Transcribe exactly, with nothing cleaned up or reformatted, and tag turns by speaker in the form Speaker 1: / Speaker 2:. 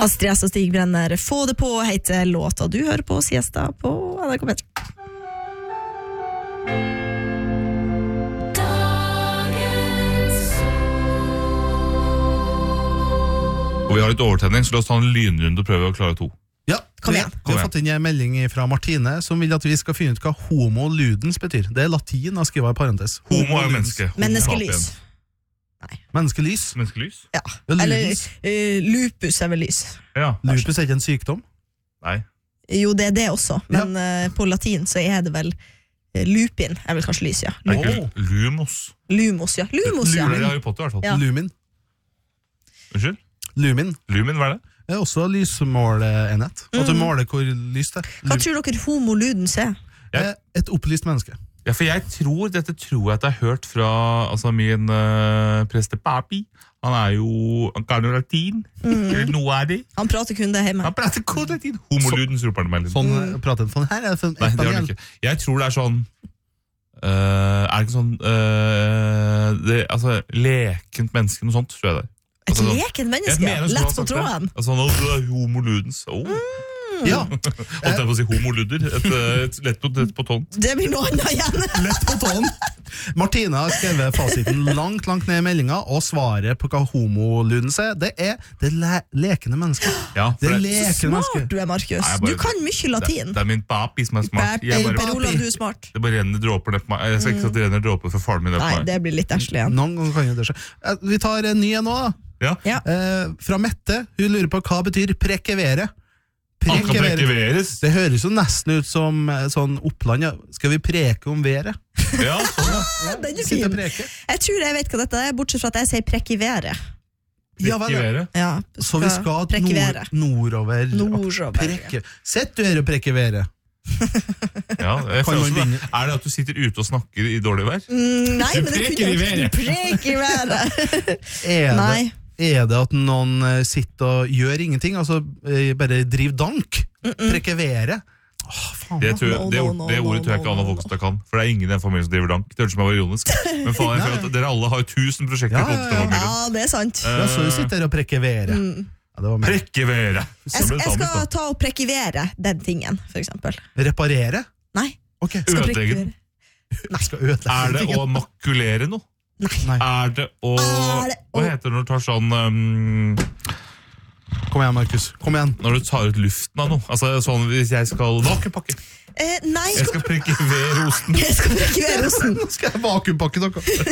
Speaker 1: Astrid S og Stig Brenner, Få det på, heter låta du hører på Siesta på N R K P.
Speaker 2: Og vi har litt overtenning, så la oss ta en lynrunde og prøve å klare to.
Speaker 3: Ja,
Speaker 1: Kom
Speaker 3: vi,
Speaker 1: igjen.
Speaker 3: vi har fått inn en melding fra Martine som vil at vi skal finne ut hva homo ludens betyr. Det er latin, jeg skriver i parentes.
Speaker 2: Homo er menneske. Homo
Speaker 1: Menneskelys.
Speaker 3: Menneskelys.
Speaker 2: Menneskelys?
Speaker 1: Ja.
Speaker 3: Ja,
Speaker 1: Eller
Speaker 3: ludens.
Speaker 1: uh, lupus er vel lys.
Speaker 2: Ja.
Speaker 3: Lupus er ikke en sykdom.
Speaker 2: Nei.
Speaker 1: Jo, det er det også, men uh, på latin så er det vel uh, lupin, er vel kanskje lys, ja.
Speaker 2: Det er
Speaker 3: Åh.
Speaker 2: ikke lumos.
Speaker 1: Lumos, ja. Lumos, ja.
Speaker 2: Det er Harry Potter i hvert fall.
Speaker 1: Ja.
Speaker 3: Lumin.
Speaker 2: Unnskyld?
Speaker 3: Lumin.
Speaker 2: Lumin, hva er det?
Speaker 3: Det er også lysmåleenhet. At du måler hvor lyst det er.
Speaker 1: Hva tror dere homo ludens er?
Speaker 3: Det er et opplyst menneske.
Speaker 2: Ja, for jeg tror, dette tror jeg at jeg har hørt fra altså, min uh, preste papi. Han er jo, han kan jo latin, eller noe er det.
Speaker 1: Han prater kun det hjemme.
Speaker 2: Han prater kun latin. Homoludens roper han meg litt.
Speaker 3: Sånn mm. prater sånn her. Er det sånn
Speaker 2: Nei, det var det ikke. Jeg tror det er sånn, uh, er det ikke sånn, uh, det, altså, lekent menneske, noe sånt, tror jeg det er.
Speaker 1: Et
Speaker 2: Altså, sånn-
Speaker 1: leken
Speaker 2: Jeg
Speaker 1: menneske,
Speaker 2: mener sånn
Speaker 1: lett
Speaker 2: han
Speaker 1: på
Speaker 2: sagt det.
Speaker 1: tråden.
Speaker 2: Altså, nå du er homoludens. Oh.
Speaker 3: Ja,
Speaker 2: Holdt jeg på å si homoludder. Et, et lett på, lett på tånd.
Speaker 1: Det blir noe annet igjen.
Speaker 3: lett på tåen. Martina har skrevet fasiten langt, langt ned i meldinga, og svaret på hva homoludens er, det er det le lekende mennesket.
Speaker 2: Ja,
Speaker 3: Det
Speaker 2: for
Speaker 3: er
Speaker 2: det,
Speaker 3: lekende
Speaker 1: Smart
Speaker 3: mennesket.
Speaker 1: du er, Markus.
Speaker 2: Nei, jeg bare-
Speaker 1: Du kan mye
Speaker 2: det,
Speaker 1: latin.
Speaker 2: det er min papi som er smart. Jeg
Speaker 1: Per,
Speaker 2: bare,
Speaker 1: per Olav, du er smart.
Speaker 2: det bare renner dråper ned på meg. Jeg skal ikke si at det renner dråper for faren min ned på
Speaker 1: Nei,
Speaker 2: meg.
Speaker 1: det blir litt erslig igjen.
Speaker 3: Noen ganger kan jo det skje. Eh, Vi tar en ny en nå, da.
Speaker 2: Ja.
Speaker 1: Ja.
Speaker 3: Eh, fra Mette, hun lurer på hva betyr prekevere.
Speaker 2: Han kan prekeveres.
Speaker 3: Det høres jo nesten ut som eh, sånn Oppland, ja. Skal vi preke om været?
Speaker 2: Ja, sånn ja.
Speaker 1: Ja, den er
Speaker 3: Sitte og
Speaker 1: fin.
Speaker 3: preke.
Speaker 1: Jeg tror jeg vet hva dette er, bortsett fra at jeg sier prekivere.
Speaker 3: Ja, vel, ja.
Speaker 2: Prekevere.
Speaker 1: Ja,
Speaker 3: Så vi skal nord,
Speaker 1: prekivere.
Speaker 3: nordover og
Speaker 1: Nordover,
Speaker 3: preke. Sett du her og prekevere.
Speaker 2: Ja, jeg
Speaker 3: Kan
Speaker 2: føler
Speaker 3: man
Speaker 2: også det.
Speaker 3: begynne?
Speaker 2: Er det at du sitter ute og snakker i dårlig vær?
Speaker 1: Mm, nei,
Speaker 2: Du
Speaker 1: men det
Speaker 2: preker i
Speaker 1: kunne
Speaker 2: været.
Speaker 1: Prek i været.
Speaker 3: Er
Speaker 1: Nei.
Speaker 3: det, er det at noen eh, sitter og gjør ingenting, altså eh, bare driver dank? Prekevere? Åh, faen.
Speaker 2: Det, tror, jeg-
Speaker 1: No,
Speaker 2: det,
Speaker 1: no,
Speaker 2: ord-
Speaker 1: no,
Speaker 2: det ordet
Speaker 1: no,
Speaker 2: tror jeg ikke
Speaker 1: no,
Speaker 2: Anna
Speaker 1: no,
Speaker 2: Vågstad kan. For det er ingen i den familien som driver dank. Det hørtes ut som jeg var ironisk. Men faen, jeg føler at dere alle har jo tusen prosjekter
Speaker 3: Ja,
Speaker 2: på
Speaker 3: ja, ja.
Speaker 2: Vågstad-familien.
Speaker 1: Ja, det er sant.
Speaker 3: Ja, så du sitter her og prekevere. Ja, det var meg.
Speaker 2: Prekkevere!
Speaker 1: Jeg, jeg skal ta og prekivere den tingen, for eksempel.
Speaker 3: Reparere?
Speaker 1: Nei.
Speaker 3: Ok,
Speaker 1: Skal
Speaker 2: Ødelegge
Speaker 1: prekivere.
Speaker 2: den.
Speaker 3: jeg skal ødelegge
Speaker 2: Er det
Speaker 3: tingen.
Speaker 2: å makulere noe?
Speaker 3: Nei,
Speaker 2: Er det å
Speaker 1: Er det å-
Speaker 2: Hva heter det når du tar sånn um,
Speaker 3: kom igjen, Markus. Kom igjen.
Speaker 2: Når du tar ut luften av noe? Altså sånn hvis jeg skal vakuumpakke.
Speaker 1: Eh, nei,
Speaker 2: Jeg skal prekkevere osten.
Speaker 1: jeg skal prekivere osten.
Speaker 3: Nå skal jeg vakuumpakke noe.